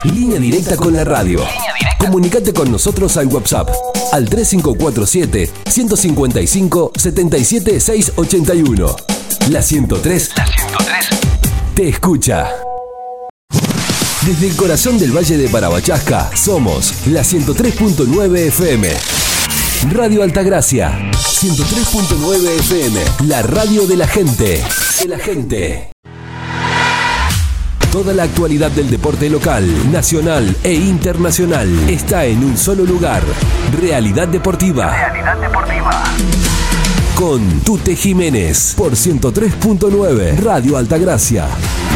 Línea directa con la radio. Comunicate con nosotros al WhatsApp al 3547-155-77681. La 103 te escucha. Desde el corazón del Valle de Parabachasca somos la 103.9 FM. Radio Altagracia, 103.9 FM, la radio de la gente. Toda la actualidad del deporte local, nacional e internacional está en un solo lugar. Realidad Deportiva. Con Tute Jiménez por 103.9 Radio Altagracia.